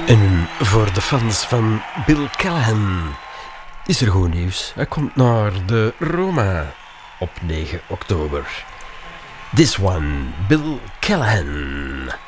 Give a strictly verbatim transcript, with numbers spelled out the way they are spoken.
En voor de fans van Bill Callahan is er goed nieuws. Hij komt naar de Roma op negen oktober. This one, Bill Callahan.